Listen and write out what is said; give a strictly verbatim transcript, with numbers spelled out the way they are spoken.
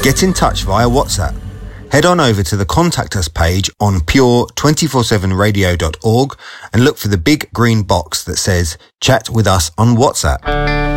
Get in touch via WhatsApp. Head on over to the Contact Us page on pure two four seven radio dot org and look for the big green box that says Chat with us on WhatsApp.